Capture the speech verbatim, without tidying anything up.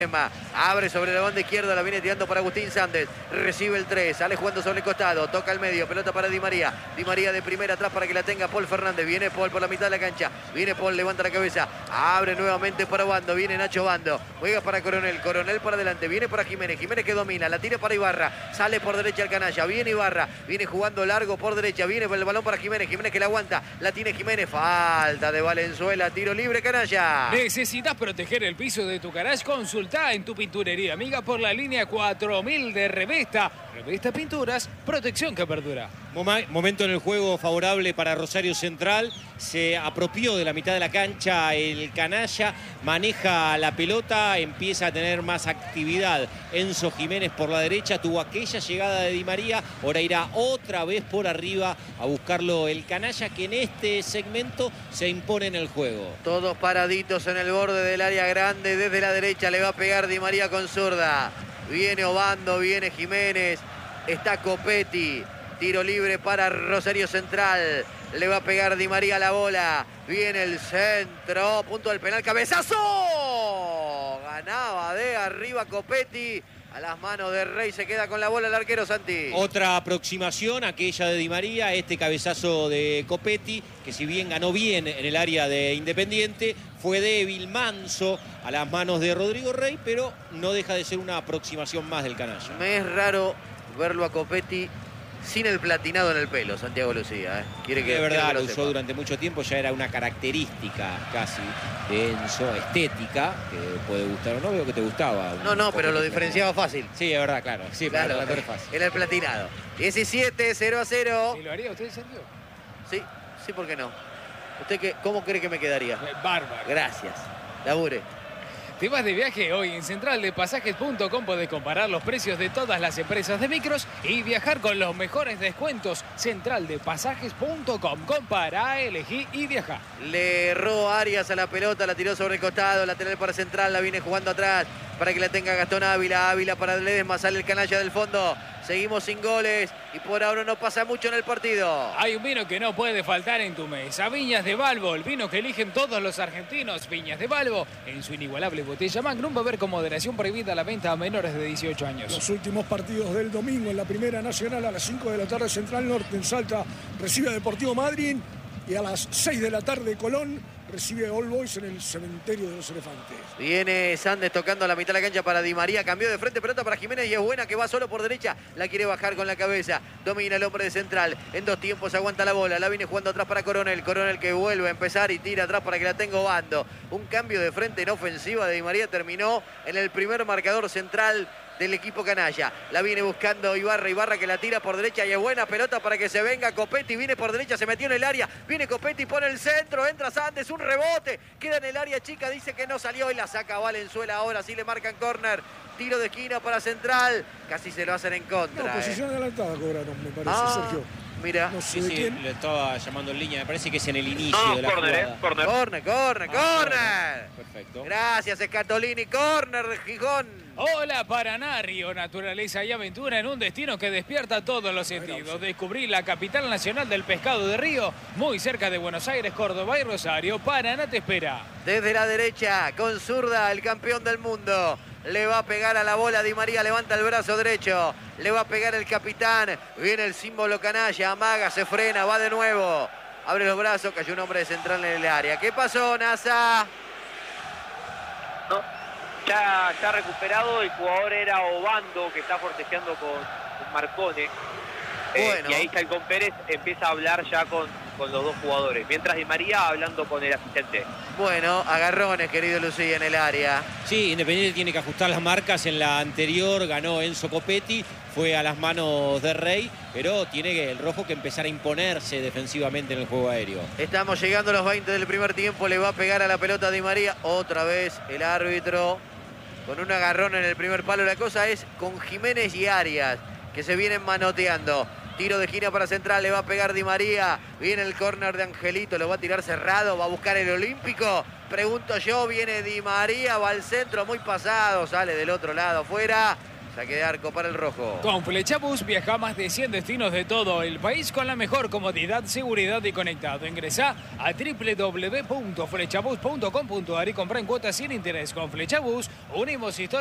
Abre sobre la banda izquierda, la viene tirando para Agustín Sández. Recibe el tres, sale jugando sobre el costado. Toca al medio, pelota para Di María. Di María de primera atrás para que la tenga Paul Fernández. Viene Paul por la mitad de la cancha. Viene Paul, levanta la cabeza. Abre nuevamente para Bando. Viene Nacho Bando. Juega para Coronel. Coronel para adelante. Viene para Jiménez. Jiménez que domina. La tira para Ibarra. Sale por derecha el canalla. Viene Ibarra. Viene jugando largo por derecha. Viene el balón para Jiménez. Jiménez que la aguanta. La tiene Jiménez. Falta de Valenzuela. Tiro libre, canalla. ¿Necesitas proteger el piso de tu garage? Consulta en tu pinturería amiga por la línea cuatro mil de Revesta. Revesta Pinturas, protección que perdura. Momento en el juego favorable para Rosario Central. Se apropió de la mitad de la cancha el canalla, maneja la pelota, empieza a tener más actividad. Enzo Jiménez por la derecha, tuvo aquella llegada de Di María, ahora irá otra vez por arriba a buscarlo el canalla, que en este segmento se impone en el juego. Todos paraditos en el borde del área grande, desde la derecha le va a pegar Di María con zurda. Viene Obando, viene Jiménez, está Copetti. Tiro libre para Rosario Central. Le va a pegar Di María la bola. Viene el centro. Punto del penal. ¡Cabezazo! Ganaba de arriba Copetti. A las manos de Rey. Se queda con la bola el arquero, Santi. Otra aproximación, aquella de Di María. Este cabezazo de Copetti, que si bien ganó bien en el área de Independiente, fue débil, manso a las manos de Rodrigo Rey, pero no deja de ser una aproximación más del canalla. Me es raro verlo a Copetti sin el platinado en el pelo, Santiago Lucía. ¿eh? Quiere que, de verdad, que lo, lo usó sepa. durante mucho tiempo, ya era una característica casi de Enzo, estética, que puede gustar o no, veo que te gustaba. No, no, pero lo diferenciaba fácil. Sí, es verdad, claro. Sí, claro, para es fácil. Era el platinado. diecisiete, cero a cero. ¿Y lo haría usted, Sergio? Sí, sí, ¿por qué no? ¿Usted qué, cómo cree que me quedaría? Bárbaro. Gracias. Labure. ¿Te vas de viaje hoy? En central de pasajes punto com podés comparar los precios de todas las empresas de micros y viajar con los mejores descuentos. central de pasajes punto com. Compara, elegí y viaja. Le erró Arias a la pelota, la tiró sobre el costado, lateral para Central, la viene jugando atrás para que la tenga Gastón Ávila. Ávila para Ledesma, sale el canalla del fondo. Seguimos sin goles y por ahora no pasa mucho en el partido. Hay un vino que no puede faltar en tu mesa. Viñas de Balbo, el vino que eligen todos los argentinos. Viñas de Balbo, en su inigualable botella Magnum, beber con moderación, prohibida la venta a menores de dieciocho años. Los últimos partidos del domingo en la Primera Nacional a las cinco de la tarde, Central Norte en Salta recibe a Deportivo Madryn y a las seis de la tarde Colón recibe a All Boys en el Cementerio de los Elefantes. Viene Sández tocando a la mitad de la cancha para Di María. Cambió de frente, pelota para Jiménez y es buena, que va solo por derecha. La quiere bajar con la cabeza. Domina el hombre de Central. En dos tiempos aguanta la bola. La viene jugando atrás para Coronel. Coronel que vuelve a empezar y tira atrás para que la tenga Obando. Un cambio de frente en ofensiva de Di María terminó en el primer marcador central del equipo canalla. La viene buscando Ibarra, Ibarra que la tira por derecha y es buena pelota para que se venga Copetti. Viene por derecha, se metió en el área. Viene Copetti, pone el centro, entra Sández, un rebote. Queda en el área chica, dice que no salió y la saca Valenzuela. Ahora sí le marcan córner. Tiro de esquina para Central. Casi se lo hacen en contra. No, posición eh. adelantada cobraron, me parece, Ah, Sergio. Mira. No sé Sí, de sí, quién. lo estaba llamando en línea, me parece que es en el inicio No, de la córner, jugada. eh, córner. Corner, corner, Ah, corner. Perfecto. Gracias, Escatolini. Corner de Gijón. Hola Paraná, Río, naturaleza y aventura en un destino que despierta todos los sentidos. Descubrí la capital nacional del pescado de Río, muy cerca de Buenos Aires, Córdoba y Rosario. Paraná te espera. Desde la derecha, con zurda, el campeón del mundo. Le va a pegar a la bola Di María, levanta el brazo derecho. Le va a pegar el capitán. Viene el símbolo canalla, amaga, se frena, va de nuevo. Abre los brazos, cayó un hombre de Central en el área. ¿Qué pasó, Nasa? No, ya está recuperado. El jugador era Obando, que está forcejeando con, con Marcone. Eh, Bueno. Y ahí Chalcón Pérez empieza a hablar ya con, con los dos jugadores. Mientras Di María hablando con el asistente. Bueno, agarrones, querido Lucía, en el área. Sí, Independiente tiene que ajustar las marcas. En la anterior ganó Enzo Copetti, fue a las manos de Rey, pero tiene que, el rojo que empezar a imponerse defensivamente en el juego aéreo. Estamos llegando a los veinte del primer tiempo. Le va a pegar a la pelota Di María. Otra vez el árbitro con un agarrón en el primer palo. La cosa es con Jiménez y Arias, que se vienen manoteando. Tiro de esquina para Central, le va a pegar Di María. Viene el córner de Angelito, lo va a tirar cerrado, va a buscar el olímpico. Pregunto yo, viene Di María, va al centro, muy pasado, sale del otro lado, afuera. Saque de arco para el rojo. Con Flechabús viaja a más de cien destinos de todo el país con la mejor comodidad, seguridad y conectado. Ingresá a doble u doble u doble u punto flechabús punto com punto a r y compra en cuotas sin interés. Con Flechabús unimos historias.